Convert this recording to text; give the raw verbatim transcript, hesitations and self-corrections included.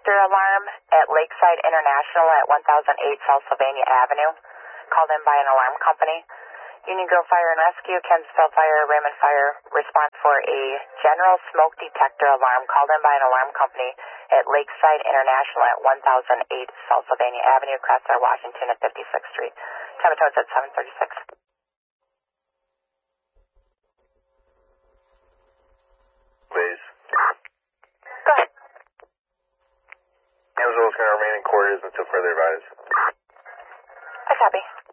detector alarm at Lakeside International at one thousand eight South Sylvania Avenue, called in by an alarm company. Union Grove Fire and Rescue, Kensville Fire, Raymond Fire, response for a general smoke detector alarm called in by an alarm company at Lakeside International at one thousand eight South Sylvania Avenue, Cressar, Washington at fifty-sixth Street. Time of tones at seven thirty-six. Please. Go ahead. Amazon is going to remain in quarters until further advised. I copy.